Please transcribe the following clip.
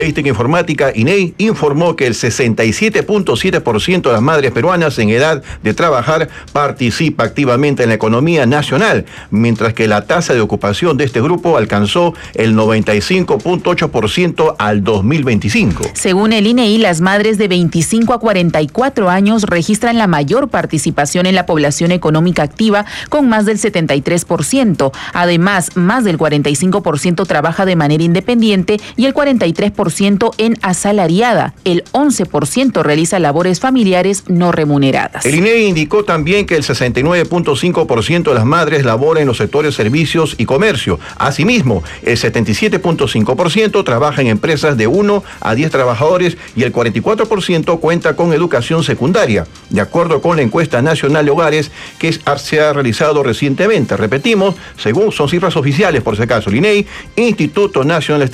Estadística Informática, INEI, informó que el 67.7% de las madres peruanas en edad de trabajar participa activamente en la economía nacional, mientras que la tasa de ocupación de este grupo alcanzó el 95.8% al 2025. Según el INEI, las madres de 25 a 44 años registran la mayor participación en la población económica activa, con más del 73%. Además, más del 45% trabaja de manera independiente y el 43% en asalariada. El 11% realiza labores familiares no remuneradas. El INEI indicó también que el 69.5% de las madres labora en los sectores servicios y comercio. Asimismo, el 77.5% trabaja en empresas de 1 a 10 trabajadores y el 44% cuenta con educación secundaria, de acuerdo con la encuesta nacional de hogares que se ha realizado recientemente. Repetimos, según son cifras oficiales, por si acaso, el INEI, Instituto Nacional